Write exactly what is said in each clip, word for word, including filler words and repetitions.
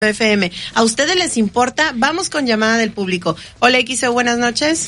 F M. ¿A ustedes les importa? Vamos con llamada del público. Hola, X O, buenas noches.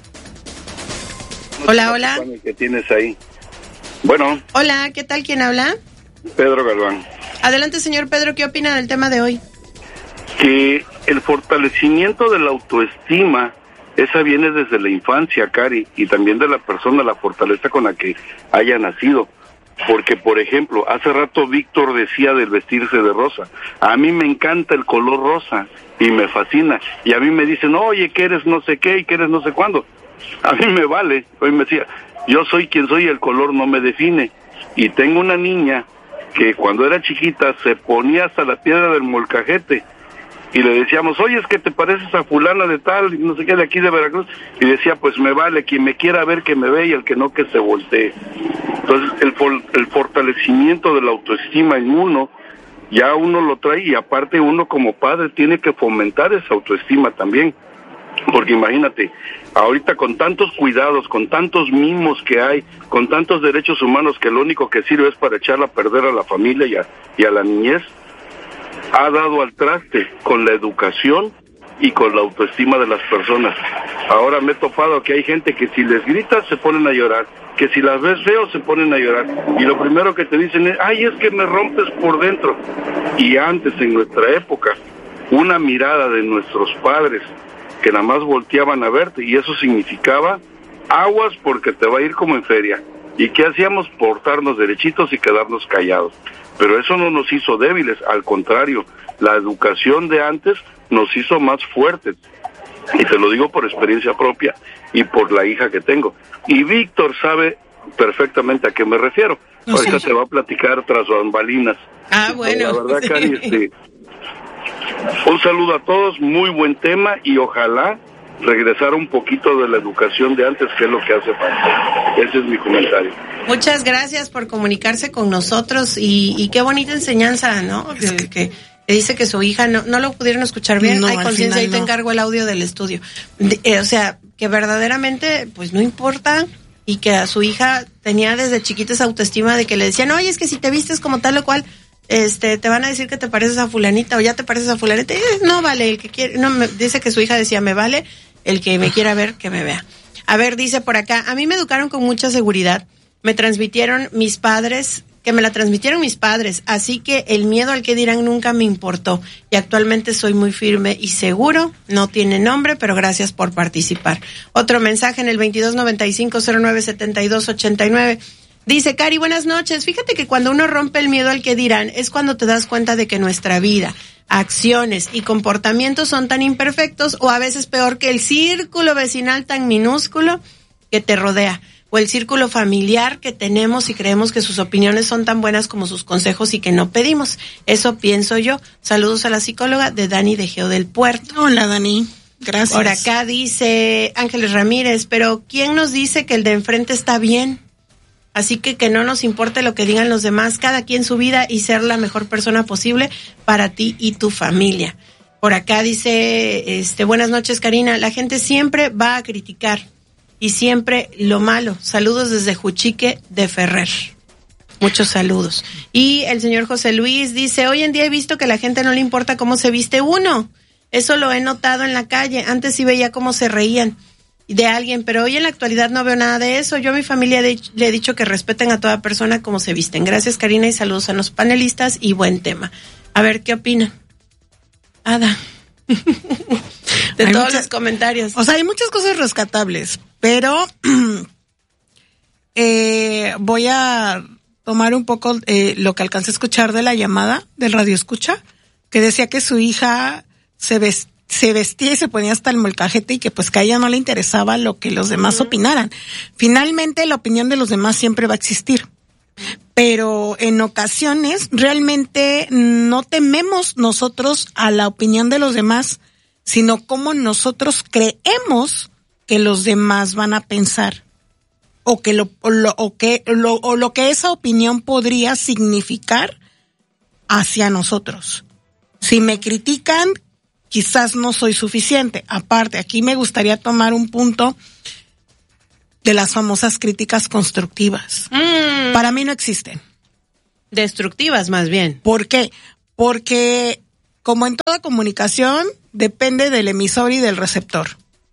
Hola, hola. ¿Qué tienes ahí? Bueno. Hola, ¿qué tal? ¿Quién habla? Pedro Galván. Adelante, señor Pedro, ¿qué opina del tema de hoy? Que el fortalecimiento de la autoestima, esa viene desde la infancia, Cari, y también de la persona, la fortaleza con la que haya nacido. Porque, por ejemplo, hace rato Víctor decía del vestirse de rosa. A mí me encanta el color rosa y me fascina. Y a mí me dicen, oye, que eres no sé qué y que eres no sé cuándo. A mí me vale. Hoy me decía, yo soy quien soy y el color no me define. Y tengo una niña que cuando era chiquita se ponía hasta la piedra del molcajete. Y le decíamos, oye, es que te pareces a fulana de tal, y no sé qué, de aquí de Veracruz. Y decía, pues me vale, quien me quiera ver que me ve y el que no que se voltee. Entonces, el, el fortalecimiento de la autoestima en uno, ya uno lo trae, y aparte uno como padre tiene que fomentar esa autoestima también. Porque imagínate, ahorita con tantos cuidados, con tantos mimos que hay, con tantos derechos humanos que lo único que sirve es para echarla a perder a la familia y a, y a la niñez, ha dado al traste con la educación y con la autoestima de las personas. Ahora me he topado que hay gente que si les gritas se ponen a llorar, que si las ves feo se ponen a llorar, y lo primero que te dicen es, ay, es que me rompes por dentro. Y antes, en nuestra época, una mirada de nuestros padres, que nada más volteaban a verte, y eso significaba aguas porque te va a ir como en feria. ¿Y qué hacíamos? Portarnos derechitos y quedarnos callados. Pero eso no nos hizo débiles, al contrario, la educación de antes nos hizo más fuertes. Y te lo digo por experiencia propia y por la hija que tengo. Y Víctor sabe perfectamente a qué me refiero. No, ahorita sí. Te va a platicar tras bambalinas. Ah, bueno. La verdad, Cari, este, un saludo a todos, muy buen tema, y ojalá regresar un poquito de la educación de antes, que es lo que hace falta. Ese es mi comentario. Muchas gracias por comunicarse con nosotros, y, y qué bonita enseñanza, ¿no? Que, que dice que su hija, no, no lo pudieron escuchar bien, no, hay conciencia, ahí no. Te encargo el audio del estudio. De, eh, o sea, que verdaderamente, pues no importa, y que a su hija tenía desde chiquita esa autoestima de que le decían, oye, es que si te vistes como tal o cual, este, te van a decir que te pareces a fulanita, o ya te pareces a fulanita, y no vale, el que quiere, no, me, dice que su hija decía, me vale, el que me quiera ver, que me vea. A ver, dice por acá, a mí me educaron con mucha seguridad, me transmitieron mis padres, que me la transmitieron mis padres, así que el miedo al que dirán nunca me importó, y actualmente soy muy firme y seguro, no tiene nombre, pero gracias por participar. Otro mensaje en el veintidós noventa y cinco cero nueve setenta y dos ochenta y nueve. Dice, Cari, buenas noches. Fíjate que cuando uno rompe el miedo al que dirán, es cuando te das cuenta de que nuestra vida, acciones y comportamientos son tan imperfectos, o a veces peor que el círculo vecinal tan minúsculo que te rodea, o el círculo familiar que tenemos y creemos que sus opiniones son tan buenas como sus consejos y que no pedimos. Eso pienso yo. Saludos a la psicóloga de Dani de Geo del Puerto. Hola, Dani. Gracias. Por acá dice Ángeles Ramírez, pero ¿quién nos dice que el de enfrente está bien? Así que que no nos importe lo que digan los demás, cada quien su vida, y ser la mejor persona posible para ti y tu familia. Por acá dice, este, buenas noches, Karina, la gente siempre va a criticar y siempre lo malo. Saludos desde Juchique de Ferrer. Muchos saludos. Y el señor José Luis dice, hoy en día he visto que a la gente no le importa cómo se viste uno. Eso lo he notado en la calle. Antes sí veía cómo se reían de alguien, pero hoy en la actualidad no veo nada de eso. Yo a mi familia de, le he dicho que respeten a toda persona como se visten. Gracias, Karina, y saludos a los panelistas y buen tema. A ver, ¿qué opinan? Ada. de hay todos muchas, los comentarios. O sea, hay muchas cosas rescatables, pero eh, voy a tomar un poco eh, lo que alcancé a escuchar de la llamada del radio escucha, que decía que su hija se vestía se vestía y se ponía hasta el molcajete, y que pues que a ella no le interesaba lo que los demás uh-huh. opinaran. Finalmente, la opinión de los demás siempre va a existir. Pero en ocasiones realmente no tememos nosotros a la opinión de los demás, sino cómo nosotros creemos que los demás van a pensar, o que lo, o lo, o que lo, o lo que esa opinión podría significar hacia nosotros. Si me critican, quizás no soy suficiente. Aparte, aquí me gustaría tomar un punto de las famosas críticas constructivas. Mm. Para mí no existen. Destructivas, más bien. ¿Por qué? Porque como en toda comunicación, depende del emisor y del receptor.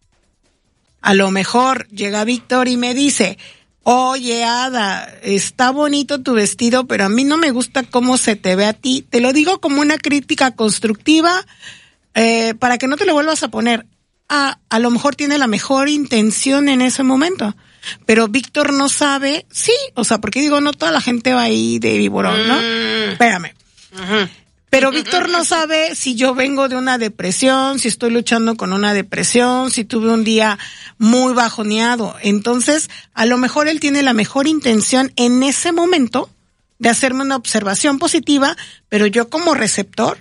A lo mejor llega Víctor y me dice, oye, Ada, está bonito tu vestido, pero a mí no me gusta cómo se te ve a ti. Te lo digo como una crítica constructiva, eh, para que no te lo vuelvas a poner. Ah, a lo mejor tiene la mejor intención en ese momento, pero Víctor no sabe, sí, o sea, porque digo, no toda la gente va ahí de viborón, ¿no? Mm. Espérame. Uh-huh. Pero Víctor no sabe si yo vengo de una depresión, si estoy luchando con una depresión, si tuve un día muy bajoneado. Entonces, a lo mejor él tiene la mejor intención en ese momento de hacerme una observación positiva, pero yo como receptor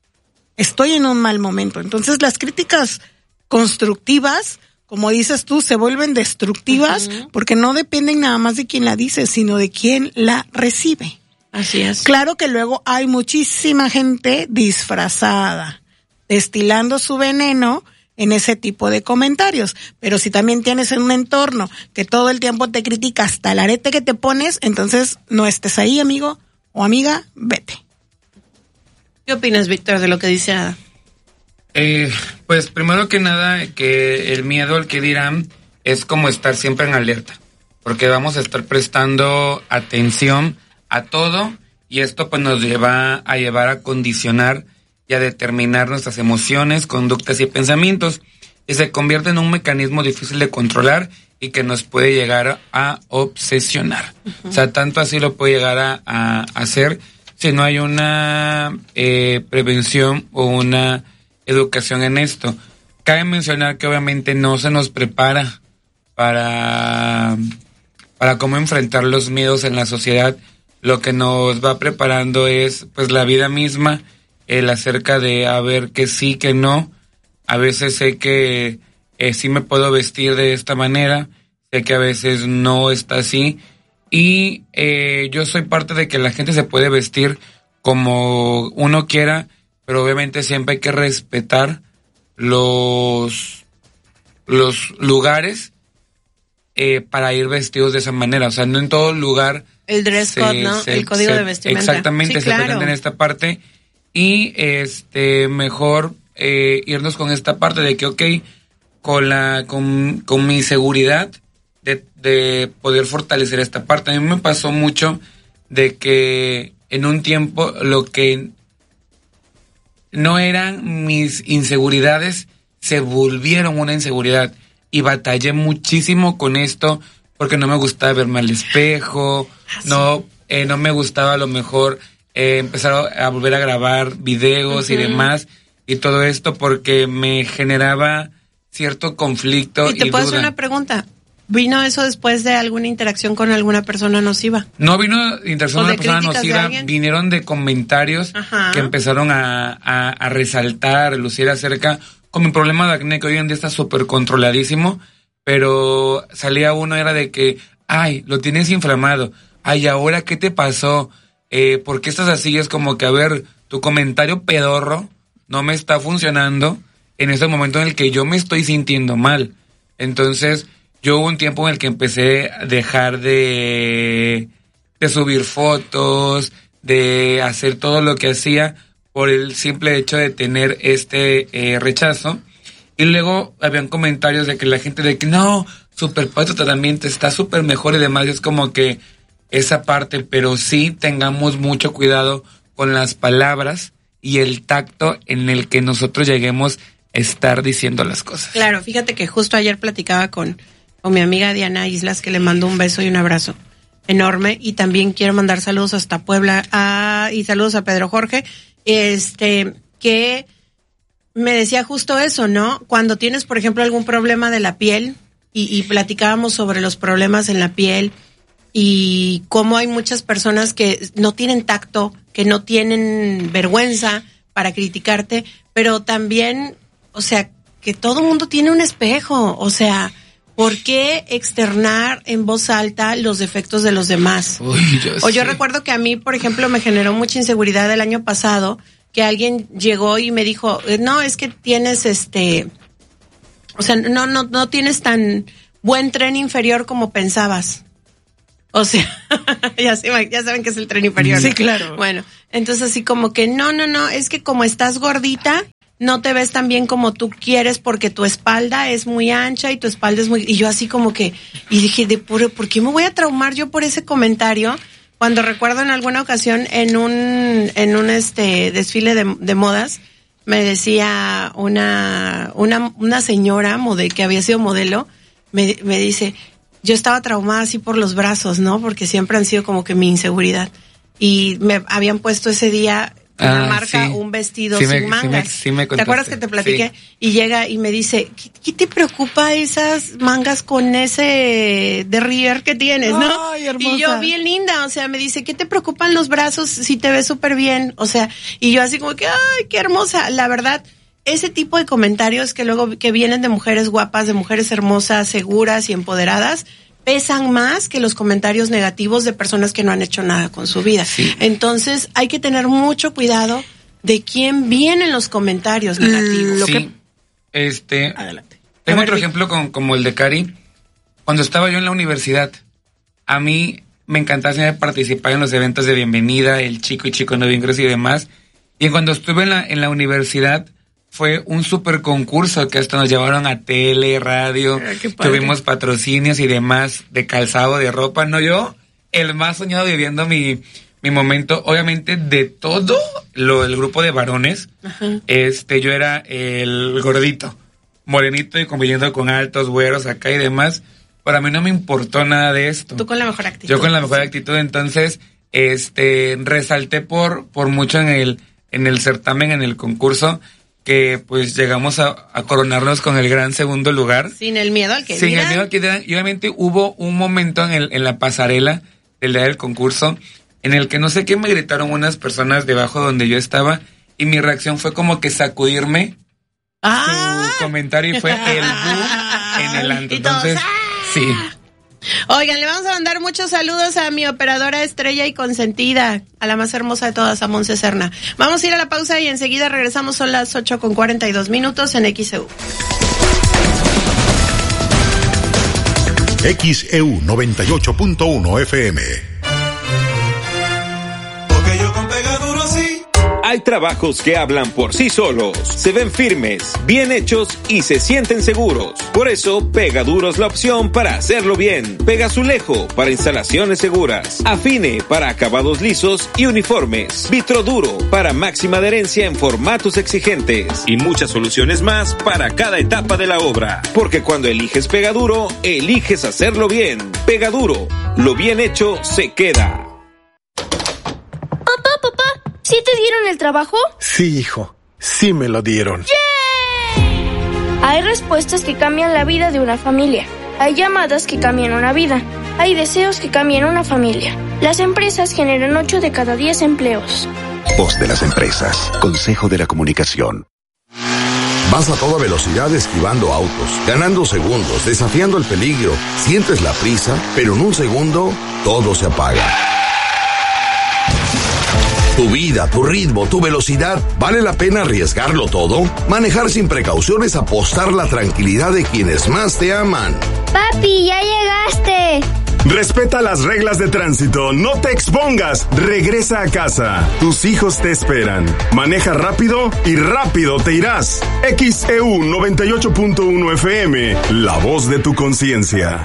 estoy en un mal momento. Entonces, las críticas constructivas, como dices tú, se vuelven destructivas uh-huh. porque no dependen nada más de quién la dice, sino de quién la recibe. Así es. Claro que luego hay muchísima gente disfrazada, destilando su veneno en ese tipo de comentarios. Pero si también tienes un entorno que todo el tiempo te critica hasta el arete que te pones, entonces no estés ahí, amigo o amiga, vete. ¿Qué opinas, Víctor, de lo que dice Ada? Eh, pues primero que nada, que el miedo al que dirán es como estar siempre en alerta, porque vamos a estar prestando atención a todo, y esto pues nos lleva a llevar a condicionar y a determinar nuestras emociones, conductas y pensamientos, y se convierte en un mecanismo difícil de controlar y que nos puede llegar a obsesionar. Uh-huh. O sea, tanto así lo puede llegar a, a hacer si no hay una eh, prevención o una educación en esto. Cabe mencionar que obviamente no se nos prepara para, para cómo enfrentar los miedos en la sociedad. Lo que nos va preparando es pues la vida misma, el acerca de a ver que sí, que no. A veces sé que eh, sí me puedo vestir de esta manera, sé que a veces no está así, y eh, yo soy parte de que la gente se puede vestir como uno quiera, pero obviamente siempre hay que respetar los, los lugares eh, para ir vestidos de esa manera. O sea, no en todo lugar. El dress code, ¿no? Se, el código se, de vestimenta. Exactamente, sí, se claro. pretende en esta parte. Y este mejor eh, irnos con esta parte de que, ok, con la con, con mi seguridad de, de poder fortalecer esta parte. A mí me pasó mucho de que en un tiempo lo que no eran mis inseguridades se volvieron una inseguridad. Y batallé muchísimo con esto porque no me gustaba verme al espejo, no eh, no me gustaba a lo mejor eh, empezar a, a volver a grabar videos uh-huh. y demás, y todo esto porque me generaba cierto conflicto y, y te y puedo duda. hacer una pregunta. ¿Vino eso después de alguna interacción con alguna persona nociva? No vino interacción con una persona nociva, vinieron de comentarios Ajá. que empezaron a, a, a resaltar, a lucir acerca con mi problema de acné, que hoy en día está súper controladísimo, pero salía uno, era de que, ay, lo tienes inflamado, ay, ¿ahora qué te pasó? Eh, ¿por qué estás así? Es como que, a ver, tu comentario pedorro no me está funcionando en este momento en el que yo me estoy sintiendo mal. Entonces, yo hubo un tiempo en el que empecé a dejar de, de subir fotos, de hacer todo lo que hacía, por el simple hecho de tener este eh, rechazo. Y luego habían comentarios de que la gente de que no, super padre tu tratamiento, está súper mejor y demás. Y es como que esa parte, pero sí tengamos mucho cuidado con las palabras y el tacto en el que nosotros lleguemos a estar diciendo las cosas. Claro, fíjate que justo ayer platicaba con, con mi amiga Diana Islas, que le mando un beso y un abrazo enorme, y también quiero mandar saludos hasta Puebla a, y saludos a Pedro Jorge. Este, que me decía justo eso, ¿no? Cuando tienes, por ejemplo, algún problema de la piel, y, y platicábamos sobre los problemas en la piel, y cómo hay muchas personas que no tienen tacto, que no tienen vergüenza para criticarte, pero también, o sea, que todo mundo tiene un espejo, o sea, ¿por qué externar en voz alta los defectos de los demás? Uy, yo o yo sé. Recuerdo que a mí, por ejemplo, me generó mucha inseguridad el año pasado, que alguien llegó y me dijo, no, es que tienes este, o sea, no, no, no tienes tan buen tren inferior como pensabas. O sea, ya, se, ya saben que es el tren inferior. Sí, claro. Bueno, Entonces así como que no, no, no, es que como estás gordita, no te ves tan bien como tú quieres porque tu espalda es muy ancha y tu espalda es muy... Y yo así como que, y dije, de puro, ¿por qué me voy a traumar yo por ese comentario? Cuando recuerdo en alguna ocasión en un, en un este desfile de, de modas, me decía una, una, una señora model, que había sido modelo, me, me dice, yo estaba traumada así por los brazos, ¿no? Porque siempre han sido como que mi inseguridad. Y me habían puesto ese día una ah, marca, sí. un vestido sí sin me, mangas. Sí me, sí me ¿Te acuerdas que te platiqué? Sí. Y llega y me dice, ¿qué, qué te preocupa esas mangas con ese derrier que tienes, no? Ay, hermosa. Y yo, bien linda, o sea, me dice, ¿qué te preocupan los brazos si te ves súper bien? O sea, y yo así como que, ay, qué hermosa. La verdad, ese tipo de comentarios que luego que vienen de mujeres guapas, de mujeres hermosas, seguras y empoderadas, pesan más que los comentarios negativos de personas que no han hecho nada con su vida. Sí. Entonces, hay que tener mucho cuidado de quién vienen los comentarios negativos. Lo sí. que... Este, Adelante. Tengo ver, otro ejemplo con, como el de Cari. Cuando estaba yo en la universidad, a mí me encantaba siempre participar en los eventos de bienvenida, el chico y chico nuevo ingreso y demás. Y cuando estuve en la, en la universidad, fue un super concurso que hasta nos llevaron a tele, radio, ah, tuvimos patrocinios y demás de calzado, de ropa. No, yo, el más soñado viviendo mi, mi momento, obviamente de todo lo, el grupo de varones, ajá. este, yo era el gordito, morenito y conviviendo con altos, güeros acá y demás. Para mí no me importó nada de esto. Tú con la mejor actitud. Yo con la mejor actitud, entonces, este, resalté por, por mucho en el, en el certamen, en el concurso, que pues llegamos a, a coronarnos con el gran segundo lugar. Sin el miedo al que Sin dirán. el miedo al que dirán. Y obviamente hubo un momento en, el, en la pasarela del día del concurso en el que no sé qué me gritaron unas personas debajo donde yo estaba y mi reacción fue como que sacudirme ah. su comentario y fue el bu en el antro. Entonces, ¡ah! sí. Oigan, le vamos a mandar muchos saludos a mi operadora estrella y consentida, a la más hermosa de todas, a Monse Serna. Vamos a ir a la pausa y enseguida regresamos, son las ocho con cuarenta y dos minutos en X E U. X E U noventa y ocho punto uno F M. Porque yo con Pegaduro sí. Hay trabajos que hablan por sí solos, se ven firmes, bien hechos y se sienten seguros. Por eso, Pegaduro es la opción para hacerlo bien. Pegazulejo para instalaciones seguras. Afine para acabados lisos y uniformes. Vitroduro para máxima adherencia en formatos exigentes. Y muchas soluciones más para cada etapa de la obra. Porque cuando eliges Pegaduro, eliges hacerlo bien. Pegaduro, lo bien hecho se queda. Papá, papá, ¿sí te dieron el trabajo? Sí, hijo, sí me lo dieron. ¡Yay! Hay respuestas que cambian la vida de una familia. Hay llamadas que cambian una vida. Hay deseos que cambian una familia. Las empresas generan ocho de cada diez empleos. Voz de las empresas. Consejo de la Comunicación. Vas a toda velocidad esquivando autos, ganando segundos, desafiando el peligro. Sientes la prisa, pero en un segundo todo se apaga. Tu vida, tu ritmo, tu velocidad, ¿vale la pena arriesgarlo todo? Manejar sin precauciones, apostar la tranquilidad de quienes más te aman. Papi, ya llegaste. Respeta las reglas de tránsito, no te expongas, regresa a casa. Tus hijos te esperan. Maneja rápido y rápido te irás. X E U noventa y ocho punto uno F M, la voz de tu conciencia.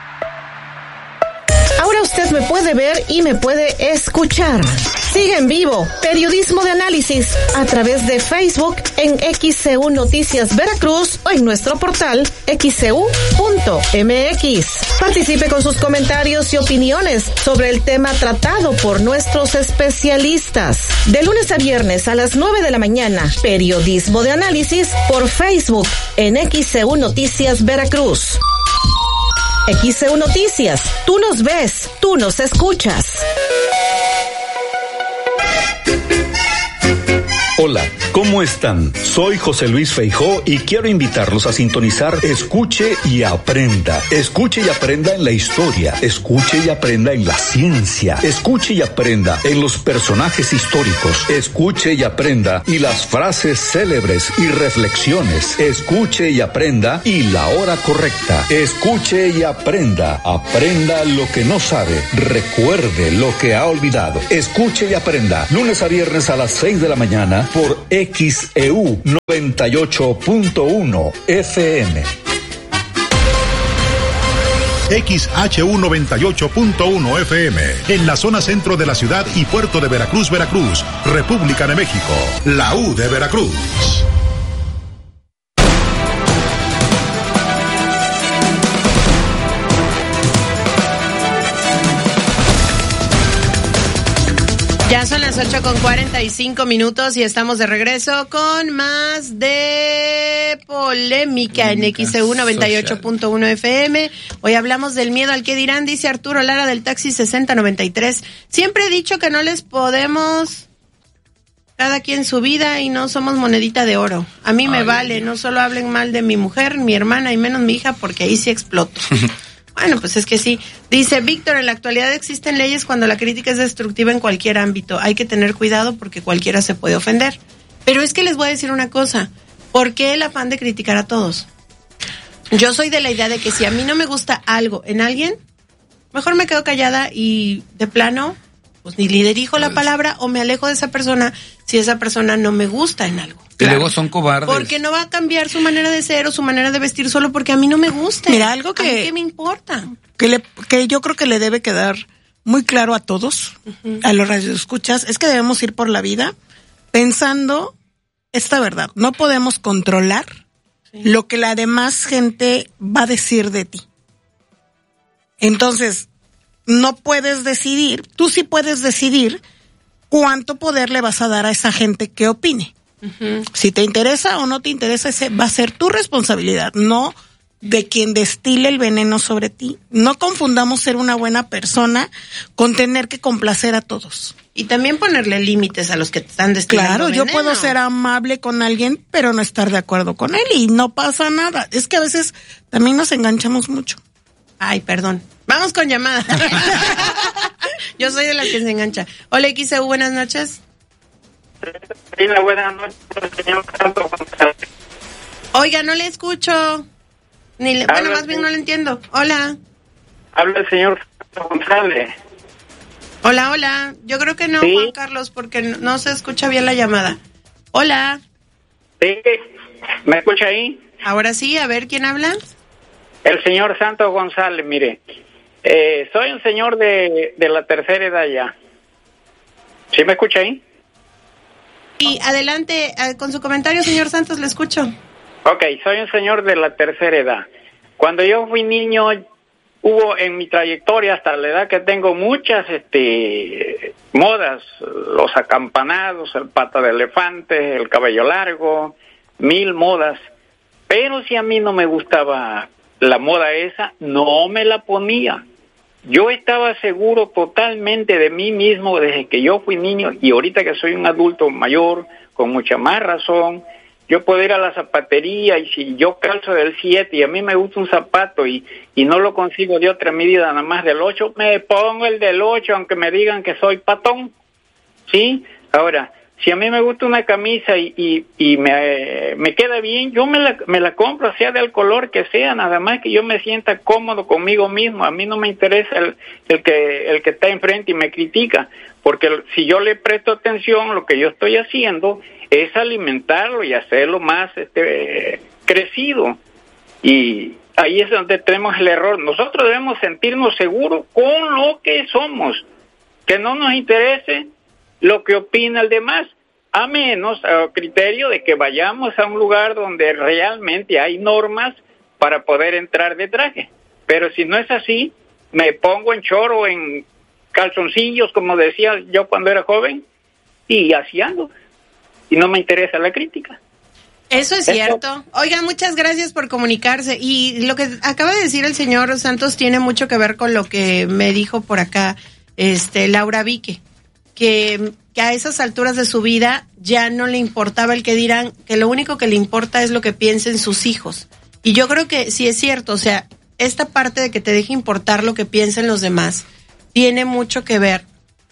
Ahora usted me puede ver y me puede escuchar. Sigue en vivo Periodismo de Análisis a través de Facebook en X E U Noticias Veracruz o en nuestro portal x e u punto m x. Participe con sus comentarios y opiniones sobre el tema tratado por nuestros especialistas. De lunes a viernes a las nueve de la mañana, Periodismo de Análisis por Facebook en X E U Noticias Veracruz. X E U Noticias, tú nos ves, tú nos escuchas. Hola, ¿Cómo están? Soy José Luis Feijó y quiero invitarlos a sintonizar Escuche y Aprenda. Escuche y aprenda en la historia. Escuche y aprenda en la ciencia. Escuche y aprenda en los personajes históricos. Escuche y aprenda y las frases célebres y reflexiones. Escuche y aprenda y la hora correcta. Escuche y aprenda. Aprenda lo que no sabe. Recuerde lo que ha olvidado. Escuche y aprenda. Lunes a viernes a las seis de la mañana por X E U noventa y ocho punto uno F M. X H U noventa y ocho punto uno F M, en la zona centro de la ciudad y puerto de Veracruz, Veracruz, República de México, la U de Veracruz. Ya son las ocho con cuarenta y cinco minutos y estamos de regreso con más de polémica en X E U noventa y ocho punto uno F M. Hoy hablamos del miedo al que dirán, dice Arturo Lara del taxi sesenta noventa y tres. Siempre he dicho que no les podemos, cada quien su vida, y no somos monedita de oro. A mí me Ay, vale, Dios. No solo hablen mal de mi mujer, mi hermana y menos mi hija, porque ahí sí exploto. Bueno, pues es que sí. Dice Víctor, en la actualidad existen leyes cuando la crítica es destructiva en cualquier ámbito. Hay que tener cuidado porque cualquiera se puede ofender. Pero es que les voy a decir una cosa. ¿Por qué el afán de criticar a todos? Yo soy de la idea de que si a mí no me gusta algo en alguien, mejor me quedo callada y de plano, pues ni le dirijo la palabra o me alejo de esa persona si esa persona no me gusta en algo. Y claro, luego son cobardes. Porque no va a cambiar su manera de ser o su manera de vestir solo porque a mí no me gusta. Mira, algo que... ¿A mí qué me importa? Que, le, que yo creo que le debe quedar muy claro a todos, uh-huh. a los radioescuchas, es que debemos ir por la vida pensando esta verdad. No podemos controlar sí. lo que la demás gente va a decir de ti. Entonces, no puedes decidir, tú sí puedes decidir cuánto poder le vas a dar a esa gente que opine. Uh-huh. Si te interesa o no te interesa, ese va a ser tu responsabilidad, no de quien destile el veneno sobre ti. No confundamos ser una buena persona con tener que complacer a todos. Y también ponerle límites a los que te están destilando Claro, veneno. Yo puedo ser amable con alguien, pero no estar de acuerdo con él y no pasa nada. Es que a veces también nos enganchamos mucho. Ay, perdón. Vamos con llamada. Yo soy de las que se engancha. Hola, X E U, buenas noches. Hola, buenas noches, señor Santos González. Oiga, no le escucho. Ni le, bueno, más bien no le entiendo. Hola. Habla el señor Santos González. Hola, hola. Yo creo que no, ¿Sí? Juan Carlos, porque no, no se escucha bien la llamada. Hola. Sí, ¿me escucha ahí? Ahora sí, a ver, ¿quién habla? El señor Santos González, mire. Eh, soy un señor de, de la tercera edad ya. ¿Sí me escucha ahí? Y adelante, con su comentario, señor Santos, le escucho. Ok, soy un señor de la tercera edad. Cuando yo fui niño, hubo en mi trayectoria, hasta la edad que tengo, muchas este modas. Los acampanados, el pata de elefante, el cabello largo, mil modas. Pero si a mí no me gustaba la moda esa, no me la ponía. Yo estaba seguro totalmente de mí mismo desde que yo fui niño, y ahorita que soy un adulto mayor, con mucha más razón, yo puedo ir a la zapatería y si yo calzo del siete y a mí me gusta un zapato y, y no lo consigo de otra medida nada más del ocho, me pongo el del ocho aunque me digan que soy patón. ¿Sí? Ahora, si a mí me gusta una camisa y, y, y me, me queda bien, yo me la, me la compro, sea del color que sea, nada más que yo me sienta cómodo conmigo mismo. A mí no me interesa el, el que el que está enfrente y me critica, porque si yo le presto atención, lo que yo estoy haciendo es alimentarlo y hacerlo más este crecido. Y ahí es donde tenemos el error. Nosotros debemos sentirnos seguros con lo que somos, que no nos interese lo que opina el demás, a menos a criterio de que vayamos a un lugar donde realmente hay normas para poder entrar de traje. Pero si no es así, me pongo en choro, en calzoncillos, como decía yo cuando era joven, y así ando, y no me interesa la crítica. Eso es cierto. Oiga, muchas gracias por comunicarse. Y lo que acaba de decir el señor Santos tiene mucho que ver con lo que me dijo por acá este Laura Vique. Que, que que a esas alturas de su vida ya no le importaba el que dirán, que lo único que le importa es lo que piensen sus hijos. Y yo creo que sí es cierto, o sea, esta parte de que te deje importar lo que piensen los demás tiene mucho que ver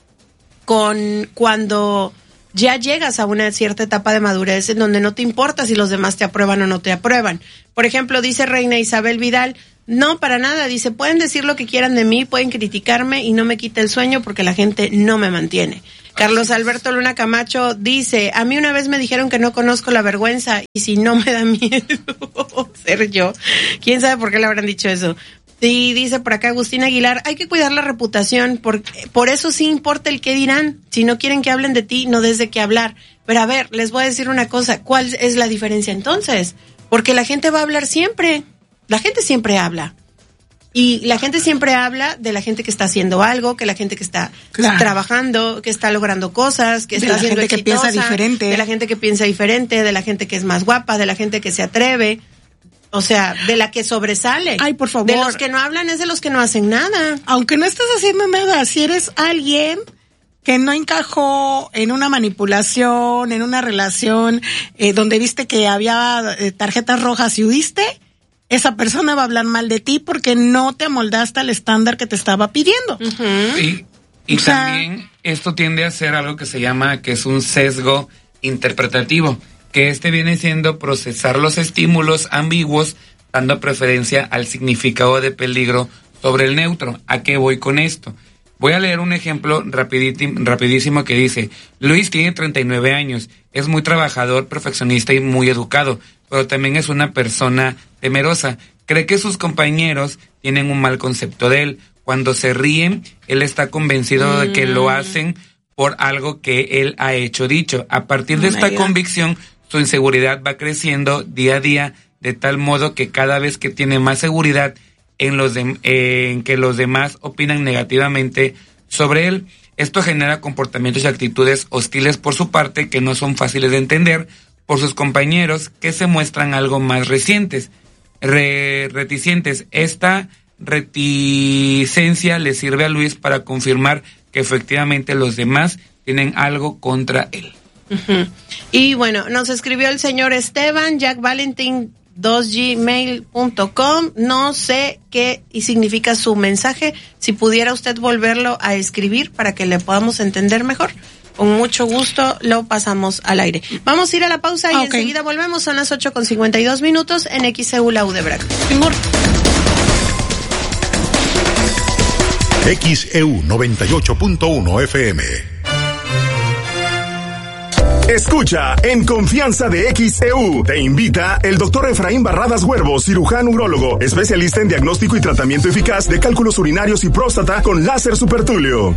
con cuando ya llegas a una cierta etapa de madurez en donde no te importa si los demás te aprueban o no te aprueban. Por ejemplo, dice Reina Isabel Vidal, no, para nada, dice, pueden decir lo que quieran de mí, pueden criticarme y no me quita el sueño porque la gente no me mantiene. Carlos Alberto Luna Camacho dice, a mí una vez me dijeron que no conozco la vergüenza y si no me da miedo ser yo. ¿Quién sabe por qué le habrán dicho eso? Y dice por acá Agustín Aguilar, hay que cuidar la reputación, por, por eso sí importa el qué dirán. Si no quieren que hablen de ti, no des de qué hablar. Pero a ver, les voy a decir una cosa, ¿cuál es la diferencia entonces? Porque la gente va a hablar siempre, la gente siempre habla. Y la gente siempre habla de la gente que está haciendo algo, que la gente que está claro. trabajando, que está logrando cosas, que está haciendo exitosa, de la gente que piensa diferente, de la gente que piensa diferente, de la gente que es más guapa, de la gente que se atreve. O sea, de la que sobresale. Ay, por favor. De los que no hablan es de los que no hacen nada. Aunque no estés haciendo nada, si eres alguien que no encajó en una manipulación, en una relación eh, donde viste que había eh, tarjetas rojas y huiste, esa persona va a hablar mal de ti porque no te amoldaste al estándar que te estaba pidiendo. Uh-huh. Y, y o sea, también esto tiende a ser algo que se llama, que es un sesgo interpretativo, que este viene siendo procesar los estímulos ambiguos, dando preferencia al significado de peligro sobre el neutro. ¿A qué voy con esto? Voy a leer un ejemplo rapidísimo, rapidísimo que dice, Luis tiene treinta y nueve años, es muy trabajador, perfeccionista y muy educado, pero también es una persona temerosa. Cree que sus compañeros tienen un mal concepto de él. Cuando se ríen, él está convencido mm. de que lo hacen por algo que él ha hecho dicho. A partir de oh esta convicción, su inseguridad va creciendo día a día, de tal modo que cada vez que tiene más seguridad en los de, eh, en que los demás opinan negativamente sobre él, esto genera comportamientos y actitudes hostiles por su parte que no son fáciles de entender por sus compañeros, que se muestran algo más recientes, re, reticentes. Esta reticencia le sirve a Luis para confirmar que efectivamente los demás tienen algo contra él. Uh-huh. Y bueno, nos escribió el señor Esteban, Jack Valentin dos gmail punto com. No sé qué y significa su mensaje. Si pudiera usted volverlo a escribir para que le podamos entender mejor, con mucho gusto lo pasamos al aire. Vamos a ir a la pausa y okay. enseguida volvemos. Son las ocho con cincuenta y dos minutos en X E U, la U de Veracruz. X E U noventa y ocho punto uno F M. Escucha En Confianza de X E U. Te invita el doctor Efraín Barradas Huervo, cirujano urólogo, especialista en diagnóstico y tratamiento eficaz de cálculos urinarios y próstata con láser supertulio.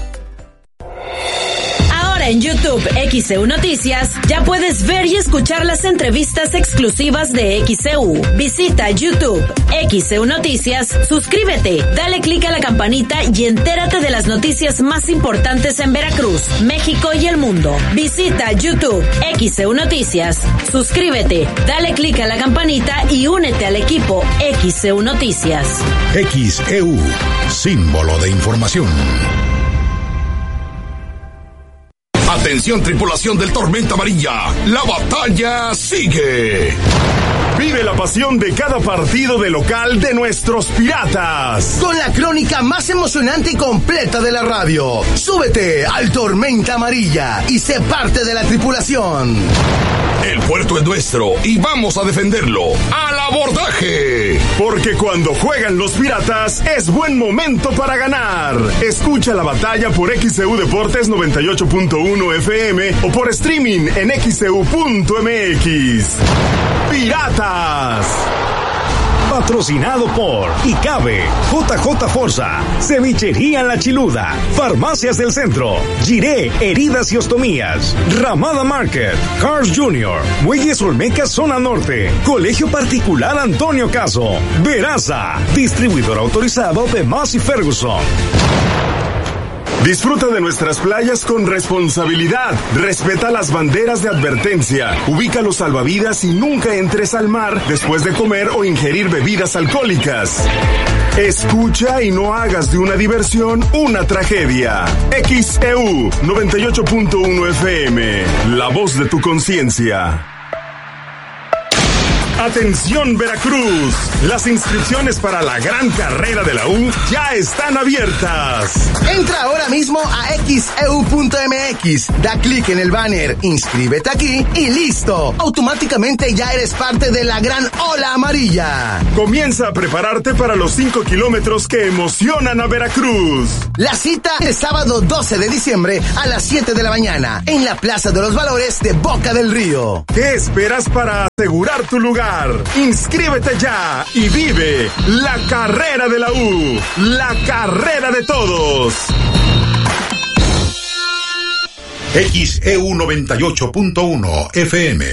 En YouTube X E U Noticias ya puedes ver y escuchar las entrevistas exclusivas de X E U. Visita YouTube X E U Noticias, suscríbete, dale clic a la campanita y entérate de las noticias más importantes en Veracruz, México y el mundo. Visita YouTube X E U Noticias, suscríbete, dale clic a la campanita y únete al equipo X E U Noticias. X E U, símbolo de información. Atención, tripulación del Tormenta Amarilla, la batalla sigue. Vive la pasión de cada partido de local de nuestros Piratas. Con la crónica más emocionante y completa de la radio. Súbete al Tormenta Amarilla y sé parte de la tripulación. El puerto es nuestro y vamos a defenderlo. ¡Al abordaje! Porque cuando juegan los Piratas es buen momento para ganar. Escucha la batalla por X E U Deportes noventa y ocho punto uno F M o por streaming en X E U punto M X. ¡Piratas! Patrocinado por ICABE, J J Forza, Cevichería La Chiluda, Farmacias del Centro, Giré Heridas y Ostomías, Ramada Market, Cars Junior, Muelles Olmeca Zona Norte, Colegio Particular Antonio Caso, Veraza, distribuidor autorizado de Massey Ferguson. Disfruta de nuestras playas con responsabilidad. Respeta las banderas de advertencia. Ubica los salvavidas y nunca entres al mar después de comer o ingerir bebidas alcohólicas. Escucha y no hagas de una diversión una tragedia. X E U noventa y ocho punto uno F M, la voz de tu conciencia. Atención Veracruz, las inscripciones para la gran carrera de la U ya están abiertas. Entra ahora mismo a X E U punto M X, da clic en el banner, inscríbete aquí y listo. Automáticamente ya eres parte de la gran ola amarilla. Comienza a prepararte para los cinco kilómetros que emocionan a Veracruz. La cita es sábado doce de diciembre a las siete de la mañana en la Plaza de los Valores de Boca del Río. ¿Qué esperas para asegurar tu lugar? Inscríbete ya y vive la carrera de la U, la carrera de todos. X E U noventa y ocho punto uno F M.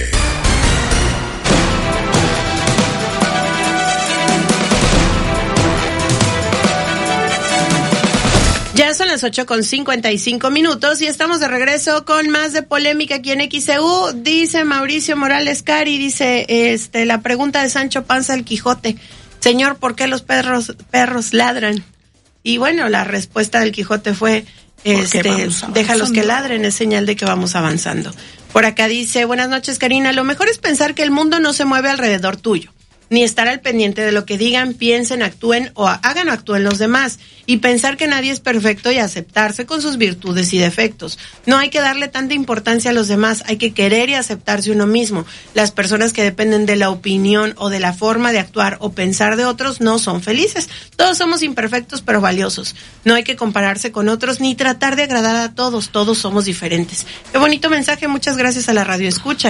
Ya son las ocho con cincuenta y cinco minutos y estamos de regreso con más de polémica aquí en X E U. Dice Mauricio Morales Cari, dice este la pregunta de Sancho Panza el Quijote. Señor, ¿por qué los perros perros ladran? Y bueno, la respuesta del Quijote fue este déjalos que ladren, es señal de que vamos avanzando. Por acá dice, buenas noches Karina, lo mejor es pensar que el mundo no se mueve alrededor tuyo, ni estar al pendiente de lo que digan, piensen, actúen o hagan o actúen los demás, y pensar que nadie es perfecto y aceptarse con sus virtudes y defectos. No hay que darle tanta importancia a los demás, hay que querer y aceptarse uno mismo. Las personas que dependen de la opinión o de la forma de actuar o pensar de otros no son felices. Todos somos imperfectos pero valiosos. No hay que compararse con otros ni tratar de agradar a todos, todos somos diferentes. Qué bonito mensaje, muchas gracias a la radio escucha.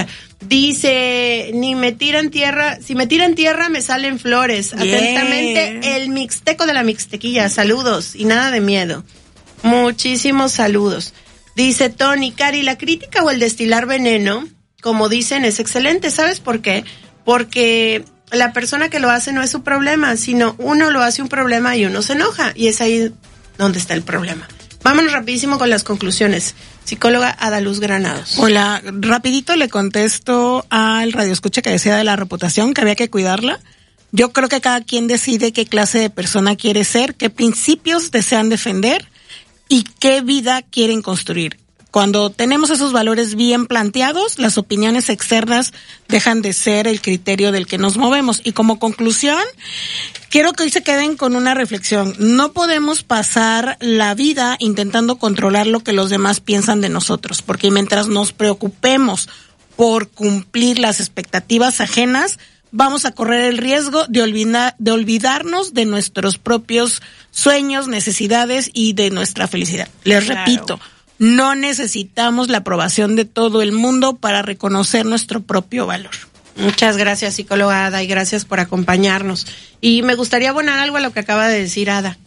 Dice, ni me tiran tierra, si me tiran tierra me salen flores. Yeah. Atentamente, el mixteco de la mixtequilla. Saludos y nada de miedo. Muchísimos saludos. Dice Tony, Cari, la crítica o el destilar veneno, como dicen, es excelente. ¿Sabes por qué? Porque la persona que lo hace no es su problema, sino uno lo hace un problema y uno se enoja. Y es ahí donde está el problema. Vámonos rapidísimo con las conclusiones. Psicóloga Adaluz Granados. Hola, rapidito le contesto al radioescucha que decía de la reputación, que había que cuidarla. Yo creo que cada quien decide qué clase de persona quiere ser, qué principios desean defender y qué vida quieren construir. Cuando tenemos esos valores bien planteados, las opiniones externas dejan de ser el criterio del que nos movemos. Y como conclusión, quiero que hoy se queden con una reflexión. No podemos pasar la vida intentando controlar lo que los demás piensan de nosotros, porque mientras nos preocupemos por cumplir las expectativas ajenas, vamos a correr el riesgo de olvidar, de olvidarnos de nuestros propios sueños, necesidades y de nuestra felicidad. Les claro. repito, no necesitamos la aprobación de todo el mundo para reconocer nuestro propio valor. Muchas gracias, psicóloga Ada, y gracias por acompañarnos. Y me gustaría abonar algo a lo que acaba de decir Ada.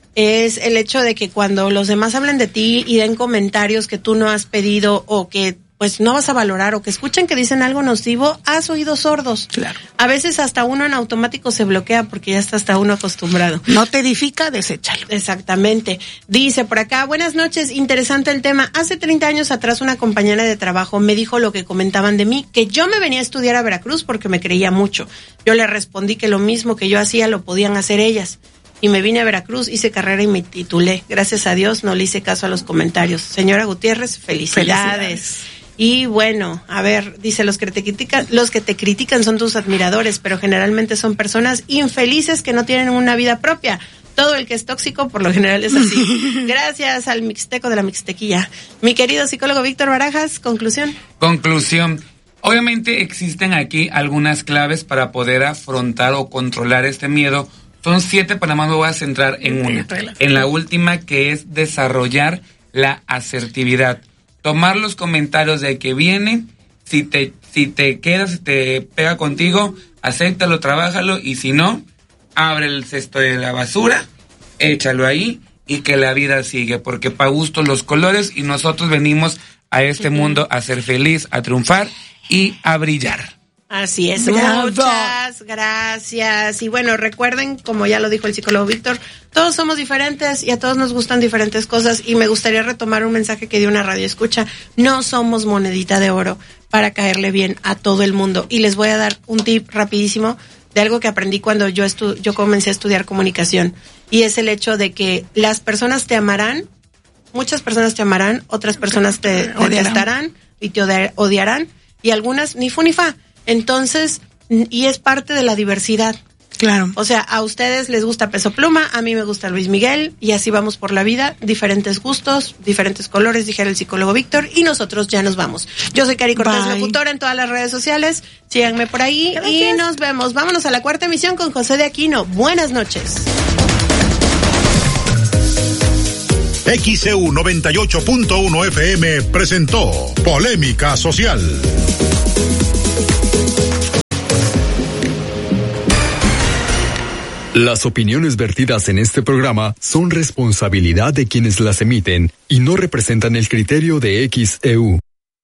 Es el hecho de que cuando los demás hablen de ti y den comentarios que tú no has pedido o que pues no vas a valorar o que escuchen que dicen algo nocivo, has oídos sordos. Claro. A veces hasta uno en automático se bloquea porque ya está hasta uno acostumbrado. No te edifica, deséchalo. Exactamente. Dice por acá, buenas noches, interesante el tema. Hace treinta años atrás una compañera de trabajo me dijo lo que comentaban de mí, que yo me venía a estudiar a Veracruz porque me creía mucho. Yo le respondí que lo mismo que yo hacía lo podían hacer ellas. Y me vine a Veracruz, hice carrera y me titulé. Gracias a Dios no le hice caso a los comentarios. Señora Gutiérrez, felicidades. felicidades. Y bueno, a ver, dice, los que te critican, los que te critican son tus admiradores, pero generalmente son personas infelices que no tienen una vida propia. Todo el que es tóxico, por lo general, es así. Gracias al mixteco de la mixtequilla. Mi querido psicólogo Víctor Barajas, conclusión. Conclusión. Obviamente existen aquí algunas claves para poder afrontar o controlar este miedo. Son siete, pero más me voy a centrar en una. En la última, que es desarrollar la asertividad. Tomar los comentarios de que viene, si te si te quedas, si te pega contigo, acéptalo, trabájalo, y si no, abre el cesto de la basura, échalo ahí y que la vida sigue, porque pa' gusto los colores y nosotros venimos a este uh-huh. mundo a ser feliz, a triunfar y a brillar. Así es, Bravo. Muchas gracias. Y bueno, recuerden, como ya lo dijo el psicólogo Víctor, todos somos diferentes y a todos nos gustan diferentes cosas, y me gustaría retomar un mensaje que dio una radio escucha. No somos monedita de oro para caerle bien a todo el mundo. Y les voy a dar un tip rapidísimo de algo que aprendí cuando yo estu- yo comencé a estudiar comunicación, y es el hecho de que las personas te amarán, muchas personas te amarán, otras personas te, te detestarán y te odi- odiarán, y algunas ni fu ni fa. Entonces, y es parte de la diversidad. Claro. O sea, a ustedes les gusta Peso Pluma, a mí me gusta Luis Miguel, y así vamos por la vida, diferentes gustos, diferentes colores, dijera el psicólogo Víctor, y nosotros ya nos vamos. Yo soy Cari Cortés, Bye. locutora en todas las redes sociales, síganme por ahí. Gracias. Y nos vemos. Vámonos a la cuarta emisión con José de Aquino. Buenas noches. X E U noventa y ocho punto uno F M presentó Polémica Social. Las opiniones vertidas en este programa son responsabilidad de quienes las emiten y no representan el criterio de X E U.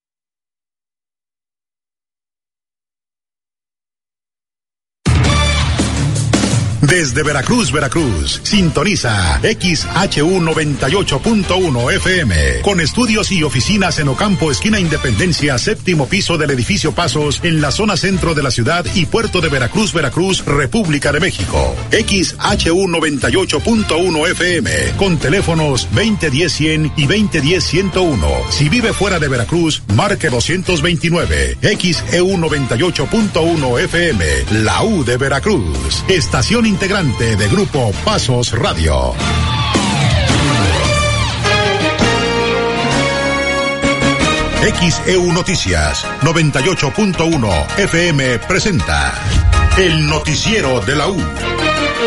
Desde Veracruz, Veracruz, sintoniza X H U noventa y ocho punto uno F M, con estudios y oficinas en Ocampo, esquina Independencia, séptimo piso del edificio Pasos, en la zona centro de la ciudad y puerto de Veracruz, Veracruz, República de México. X H U noventa y ocho punto uno F M, con teléfonos veinte diez cien y veinte diez ciento uno. Si vive fuera de Veracruz, marque doscientos veintinueve. X E U noventa y ocho punto uno F M, la U de Veracruz. Estación integrante de Grupo Pasos Radio. X E U Noticias noventa y ocho punto uno F M presenta el noticiero de la U.